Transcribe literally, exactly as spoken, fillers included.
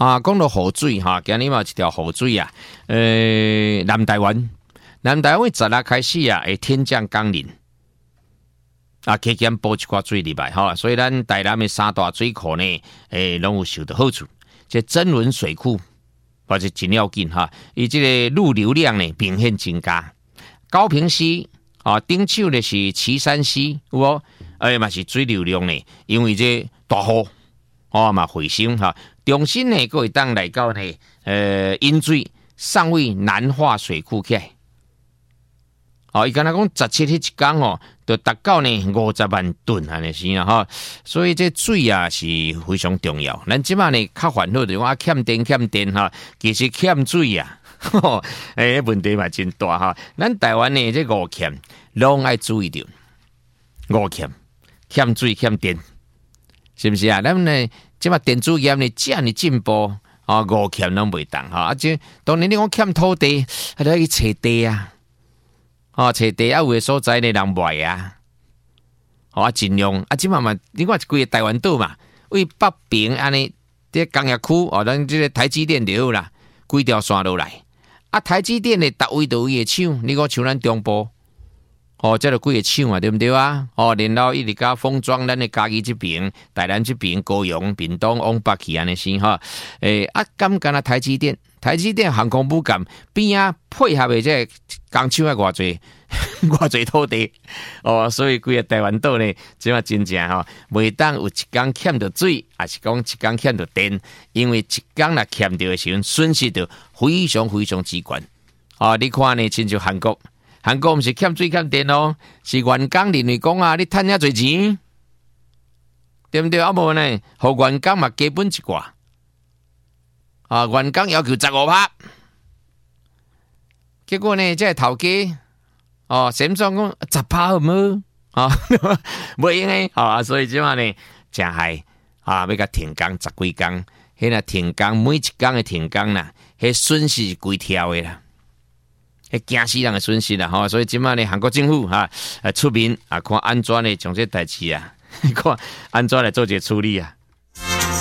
啊，讲到雨水哈，今日嘛一条雨水啊，呃，南台湾，南台湾十日开始啊，会天降甘霖，啊，加减补一寡水入来哈，所以咱台南的三大水库呢，诶，拢有受到好处。这曾文水库或者真要紧哈，伊这个入流量呢明显增加。高屏溪啊，顶手呢是旗山溪，有无？哎嘛是水流量呢，因为这大雨哦嘛回升哈。中心呢，各位当来到呢，呃，引水尚未南化水库起来。哦，伊刚才讲十七日一天哦，就达到呢五十万吨安尼是啊哈，所以这水啊是非常重要。咱即马呢较烦恼的话欠电欠电哈，其实欠水啊，诶、欸、问题嘛真大哈。咱台湾呢这五欠，拢爱注意着五欠，欠水欠电，是不是啊？咱呢？即嘛电子业呢，这样的进步啊，五欠拢袂当哈。啊，这当然你讲欠土地，还得去找地啊，哦，找地啊，有的所在呢人卖啊，哦，啊尽量啊，即嘛嘛，你看规个台湾岛嘛，为北平安尼，这工业区哦，咱这个台积电就好啦，规条线落来，啊，台积电呢，逐位都有厂，你讲像咱中部。哦，这就几个厂啊，对不对啊？哦，然后一直到封装咱的嘉义这边、台南这边、高雄、屏东往北去安尼先哈。诶，啊，敢干啊台积电，台积电航空母舰边啊配合的这工厂啊偌济偌济土地哦，所以规个台湾岛呢，即嘛真正吼，袂当有一天欠着水，还是讲一天欠着电，因为一天若欠着的时阵，损失就非常非常之悬。哦，你看呢，亲像韩国。韩国毋是欠水欠电哦，是员工认为讲啊，你趁遐侪钱，对不对？啊无呢，互员工嘛基本一寡，啊，员工要求十五趴，结果呢，这个头家哦，先算讲十趴好无啊，袂用诶，啊，所以即嘛呢，真害啊，要甲停工十几工，迄若停工每一工诶停工啦，迄损失是几条诶啦。惊死人的损失啦，吼！所以今麦呢，韩国政府哈，呃，出面啊，看安怎呢，将这代志啊，看安怎来做一个处理啊。